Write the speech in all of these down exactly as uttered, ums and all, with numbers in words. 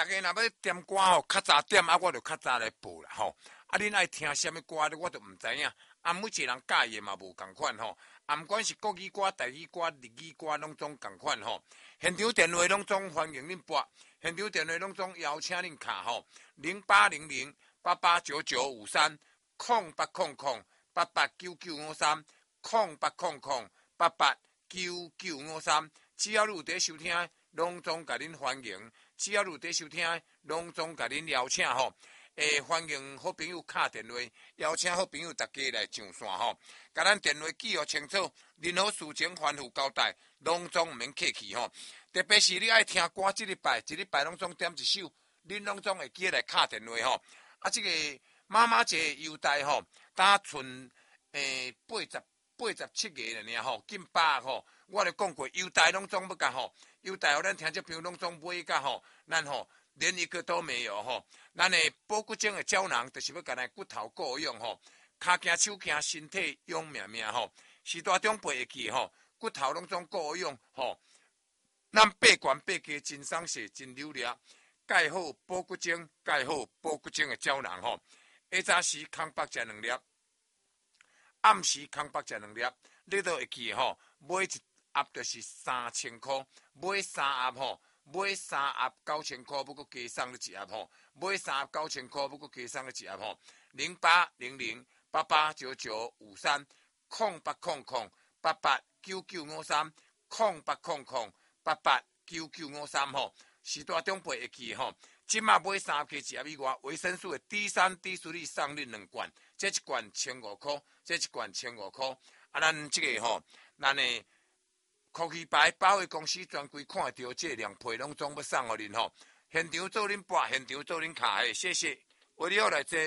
大家若要点歌吼，较早点啊，我就较早来报啦吼。啊，恁爱听什么歌咧，我都毋知影。啊，每一个人介意嘛无共款吼。啊，毋管是国语歌、台语歌、日语歌，拢总共款吼。现场电话拢总欢迎恁拨，现场电话拢总邀请恁卡吼。零八零零八八九九五三，空八空空八八九九五三，空八空空八八九九五三。只要你有在收听，拢总甲恁欢迎。只要你有在收听，拢总甲恁邀请吼。诶，欢迎好朋友敲电话，邀请好朋友大家来上线吼。甲咱电话记录清楚，任何事情吩咐交代，拢总毋免客气吼。特别是你爱听歌，即礼拜一礼拜拢总点一首，恁拢总会记来敲电话吼。啊，即、这个妈妈节优待吼，打剩诶八十八十七个了尔吼，近百吼。我咧讲过，优待拢总要甲吼，优待互咱听这朋友拢总买甲吼，咱吼。连一个都没有吼，咱的保骨精的胶囊，就是要甲咱骨头够用吼，骹行手行身体用命命吼，时大中辈会记吼，骨头拢总够用吼。咱八罐八加真松懈真流力，钙好保骨精，钙好保骨精的胶囊吼。下早时空白食两粒，暗时空白食两粒，你都会记吼。买一盒就是三千块，买三盒吼。买三盒九千块，不过加送你一盒吼；买三盒九千块，不过加送你一盒吼。零八零零八八九九五三，空八空空八八九九五三，空八空空八八九九五三吼。时大长辈会记吼。即马买三盒加一盒以外，维生素的 D 三 D 四你送你两罐，这一罐千五块，这一罐千五块。啊，咱这个吼，咱的。科技牌保险公司专柜看到这两批拢总要送互恁吼，现场做恁拨，现场做恁卡的，谢谢。为了来坐，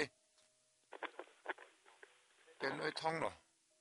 电话通了。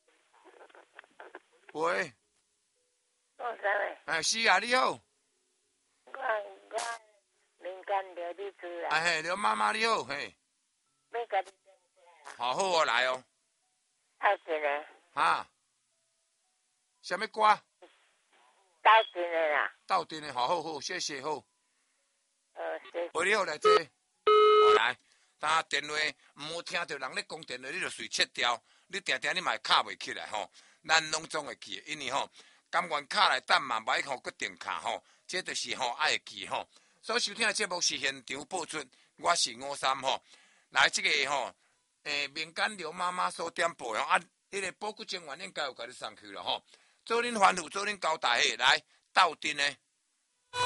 喂。 我啥嘞？ 哎，是啊，你好。 我我民间刘丽珠啦。 哎嘿，刘妈妈你好，嘿。 要甲你讲啥？ 好好我来哦。 好是呢。 哈？什么歌？ 到阵的啦， 到阵的，好好好，谢谢好。 呃，谢。 我你好来坐，我来。打电话唔好听到人咧讲电话，你就随切掉。你定定你嘛卡袂起来吼，咱拢总会记，因为吼，甘愿卡来等嘛，歹吼决定卡吼，这就是吼爱记吼。所收听的节目是现场播出，我是五三吼。来这个吼，诶，民间刘妈妈所点播吼，啊，迄个保骨精原应该有甲你送去了吼。做恁吩咐，做恁交代，来斗阵的。